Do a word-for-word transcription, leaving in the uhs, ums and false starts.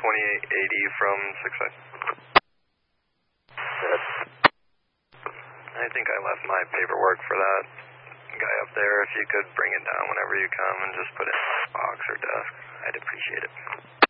twenty-eight eighty from six five. Good. I think I left my paperwork for that guy up there. If you could bring it down whenever you come and just put it in a box or desk, I'd appreciate it.